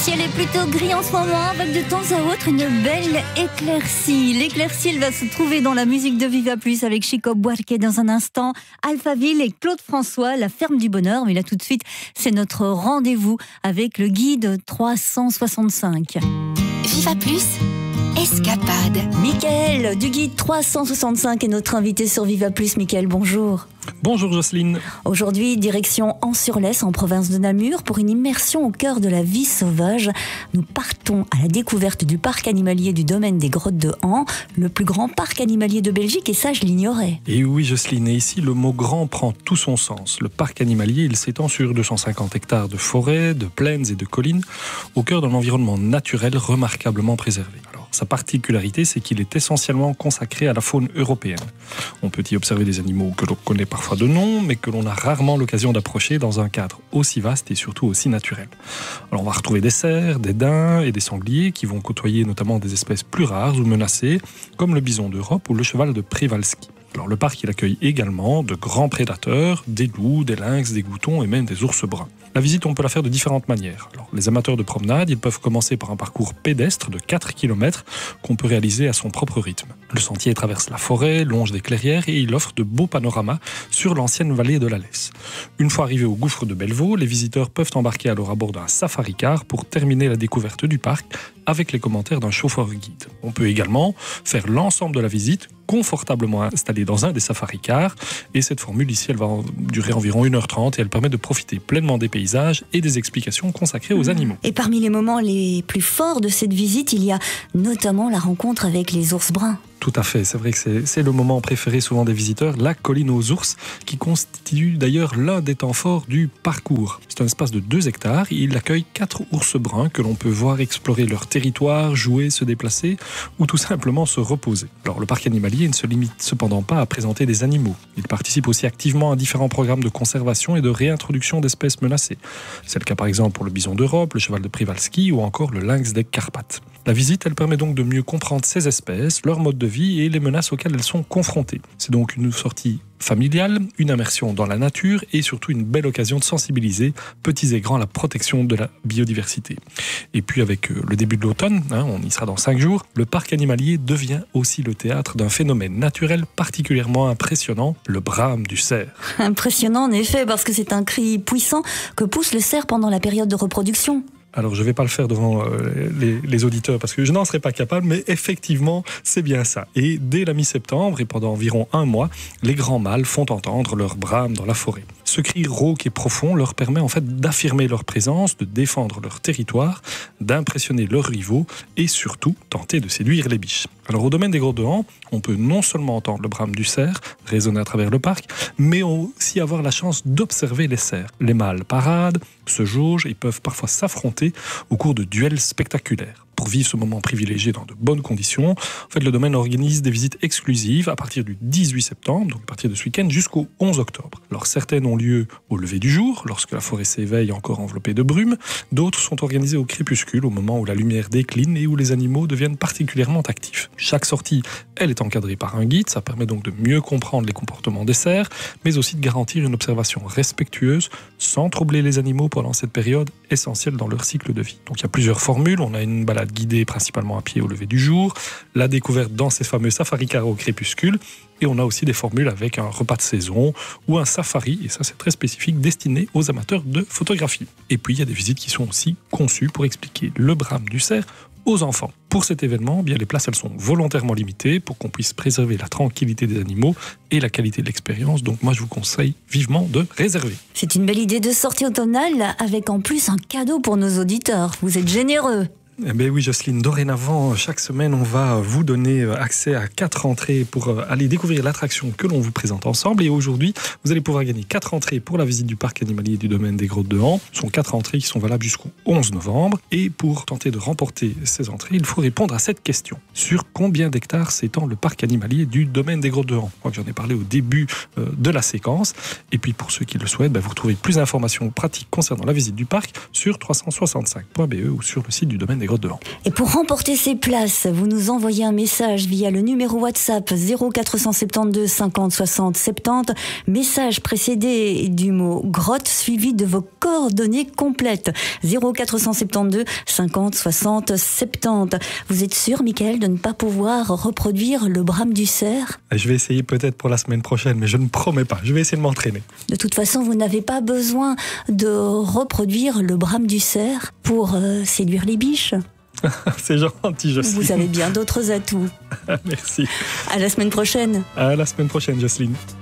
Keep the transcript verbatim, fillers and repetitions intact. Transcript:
Le ciel est plutôt gris en ce moment, avec de temps à autre une belle éclaircie. L'éclaircie, elle va se trouver dans la musique de Viva Plus avec Chico Buarque dans un instant, Alphaville et Claude François, la ferme du bonheur. Mais là tout de suite, c'est notre rendez-vous avec le guide trois cent soixante-cinq. Viva Plus, escapade. Mickaël du guide trois cent soixante-cinq est notre invité sur Viva Plus. Mickaël, bonjour. Bonjour Jocelyne. Aujourd'hui, direction Ans-sur-Lesse, en province de Namur, pour une immersion au cœur de la vie sauvage. Nous partons à la découverte du parc animalier du domaine des Grottes de Ans, le plus grand parc animalier de Belgique, et ça, je l'ignorais. Et oui Jocelyne, et ici le mot grand prend tout son sens. Le parc animalier, il s'étend sur deux cent cinquante hectares de forêts, de plaines et de collines, au cœur d'un environnement naturel remarquablement préservé. Alors, sa particularité, c'est qu'il est essentiellement consacré à la faune européenne. On peut y observer des animaux que l'on connaît parfois de nom, mais que l'on a rarement l'occasion d'approcher dans un cadre aussi vaste et surtout aussi naturel. Alors on va retrouver des cerfs, des daims et des sangliers qui vont côtoyer notamment des espèces plus rares ou menacées, comme le bison d'Europe ou le cheval de Przewalski. Alors le parc il accueille également de grands prédateurs, des loups, des lynx, des goutons et même des ours bruns. La visite on peut la faire de différentes manières. Alors, les amateurs de promenade ils peuvent commencer par un parcours pédestre de quatre kilomètres qu'on peut réaliser à son propre rythme. Le sentier traverse la forêt, longe des clairières et il offre de beaux panoramas sur l'ancienne vallée de la Lesse. Une fois arrivés au gouffre de Bellevaux, les visiteurs peuvent embarquer alors à bord d'un safari car pour terminer la découverte du parc avec les commentaires d'un chauffeur guide. On peut également faire l'ensemble de la visite confortablement installé dans un des safari cars et cette formule ici elle va durer environ une heure trente et elle permet de profiter pleinement des paysages et des explications consacrées aux animaux. Et parmi les moments les plus forts de cette visite, il y a notamment la rencontre avec les ours bruns. Tout à fait, c'est vrai que c'est, c'est le moment préféré souvent des visiteurs, la colline aux ours, qui constitue d'ailleurs l'un des temps forts du parcours. C'est un espace de deux hectares, et il accueille quatre ours bruns que l'on peut voir explorer leur territoire, jouer, se déplacer ou tout simplement se reposer. Alors le parc animalier ne se limite cependant pas à présenter des animaux. Il participe aussi activement à différents programmes de conservation et de réintroduction d'espèces menacées. C'est le cas par exemple pour le bison d'Europe, le cheval de Przewalski ou encore le lynx des Carpates. La visite, elle permet donc de mieux comprendre ces espèces, leur mode de vie et les menaces auxquelles elles sont confrontées. C'est donc une sortie familiale, une immersion dans la nature et surtout une belle occasion de sensibiliser petits et grands à la protection de la biodiversité. Et puis avec le début de l'automne, hein, on y sera dans cinq jours, le parc animalier devient aussi le théâtre d'un phénomène naturel particulièrement impressionnant, le brame du cerf. Impressionnant en effet, parce que c'est un cri puissant que pousse le cerf pendant la période de reproduction. Alors, je ne vais pas le faire devant euh, les, les auditeurs parce que je n'en serais pas capable, mais effectivement, c'est bien ça. Et dès la mi-septembre et pendant environ un mois, les grands mâles font entendre leur brame dans la forêt. Ce cri rauque et profond leur permet en fait d'affirmer leur présence, de défendre leur territoire, d'impressionner leurs rivaux et surtout tenter de séduire les biches. Alors, au domaine des Grottes de Ans, on peut non seulement entendre le brame du cerf résonner à travers le parc, mais aussi avoir la chance d'observer les cerfs. Les mâles paradent, se jaugent et peuvent parfois s'affronter au cours de duels spectaculaires. Pour vivre ce moment privilégié dans de bonnes conditions, en fait, le domaine organise des visites exclusives à partir du dix-huit septembre, donc à partir de ce week-end, jusqu'au onze octobre. Alors certaines ont lieu au lever du jour, lorsque la forêt s'éveille encore enveloppée de brume. D'autres sont organisées au crépuscule, au moment où la lumière décline et où les animaux deviennent particulièrement actifs. Chaque sortie, elle est encadrée par un guide, ça permet donc de mieux comprendre les comportements des cerfs, mais aussi de garantir une observation respectueuse, sans troubler les animaux pendant cette période essentielle dans leur cycle de vie. Donc il y a plusieurs formules, on a une balade guidée principalement à pied au lever du jour, la découverte dans ces fameux safari cars au crépuscule, et on a aussi des formules avec un repas de saison ou un safari, et ça c'est très spécifique, destiné aux amateurs de photographie. Et puis il y a des visites qui sont aussi conçues pour expliquer le brame du cerf aux enfants. Pour cet événement, eh bien, les places elles sont volontairement limitées pour qu'on puisse préserver la tranquillité des animaux et la qualité de l'expérience. Donc moi je vous conseille vivement de réserver. C'est une belle idée de sortie automnale avec en plus un cadeau pour nos auditeurs. Vous êtes généreux. Eh bien oui Jocelyne, dorénavant, chaque semaine, on va vous donner accès à quatre entrées pour aller découvrir l'attraction que l'on vous présente ensemble. Et aujourd'hui, vous allez pouvoir gagner quatre entrées pour la visite du parc animalier du domaine des Grottes de Ans. Ce sont quatre entrées qui sont valables jusqu'au onze novembre. Et pour tenter de remporter ces entrées, il faut répondre à cette question. Sur combien d'hectares s'étend le parc animalier du domaine des Grottes de Ans ? Moi, j'en ai parlé au début de la séquence. Et puis pour ceux qui le souhaitent, ben, vous retrouvez plus d'informations pratiques concernant la visite du parc sur trois cent soixante-cinq point b e ou sur le site du domaine des Grottes de Vent. Et pour remporter ces places, vous nous envoyez un message via le numéro WhatsApp zéro quatre cent soixante-douze cinquante soixante soixante-dix. Message précédé du mot grotte suivi de vos coordonnées complètes. zéro quatre cent soixante-douze cinquante soixante soixante-dix. Vous êtes sûr, Michael, de ne pas pouvoir reproduire le brame du cerf ? Je vais essayer peut-être pour la semaine prochaine, mais je ne promets pas. Je vais essayer de m'entraîner. De toute façon, vous n'avez pas besoin de reproduire le brame du cerf pour euh, séduire les biches. C'est gentil, Jocelyne. Vous avez bien d'autres atouts. Merci. À la semaine prochaine. À la semaine prochaine, Jocelyne.